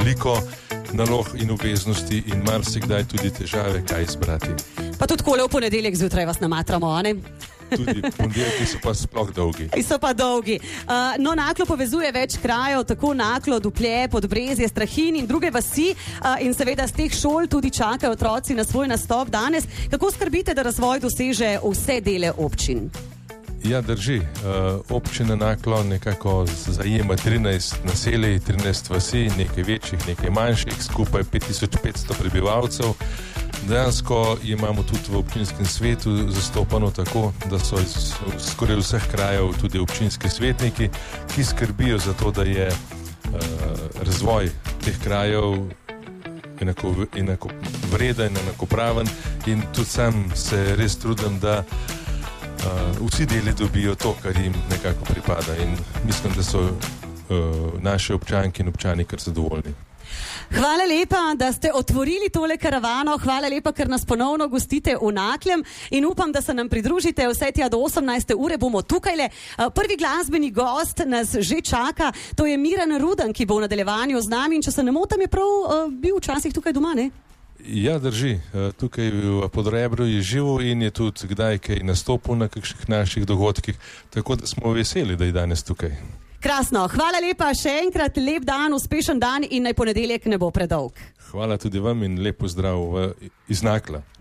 veliko nalog in obveznosti in marsikdaj tudi težave, kaj izbrati. Pa tudi takole v ponedeljek zjutraj vas namatramo, a ne? Tudi ponedeljki so pa sploh dolgi. So pa dolgi. No, Naklo povezuje več krajev, tako Naklo, Duplje, Podbrezje, Strahin in druge vasi in seveda z teh šol tudi čakajo otroci na svoj nastop danes. Kako skrbite, da razvoj doseže vse dele občin? Ja, drži. Občina Naklo nekako zajema 13 naselij, 13 vasi, nekaj večjih, nekaj manjših, skupaj 5500 prebivalcev. Dejansko imamo tudi v občinskem svetu zastopano tako, da so iz skoraj vseh krajev tudi občinski svetniki, ki skrbijo za to, da je razvoj teh krajev enako vreden, enakopraven in tudi sam se res trudim, da vsi deli dobijo to, kar jim nekako pripada in mislim, da so naši občanki in občani kar zadovoljni. Hvala lepa, da ste otvorili tole karavano, hvala lepa, ker nas ponovno gostite v Naklem in upam, da se nam pridružite vse tja do 18. ure bomo tukajle. Prvi glasbeni gost nas že čaka, to je Miran Rudan, ki bo v nadaljevanju z nami in če se ne motim, je prav bil včasih tukaj doma, ne? Ja, drži. Tukaj v Podrebru je živel in je tudi kdaj kaj nastopil na kakšnih naših dogodkih, tako da smo veseli, da je danes tukaj. Krasno, hvala lepa, še enkrat lep dan, uspešen dan in naj ponedeljek ne bo predolg. Hvala tudi vam in lep pozdrav iz Nakla.